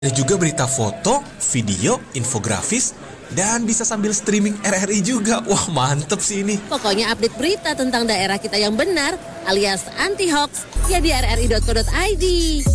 Ada juga berita foto, video, infografis, dan bisa sambil streaming RRI juga. Wah, mantep sih ini. Pokoknya update berita tentang daerah kita yang benar alias anti hoax ya di rri.co.id.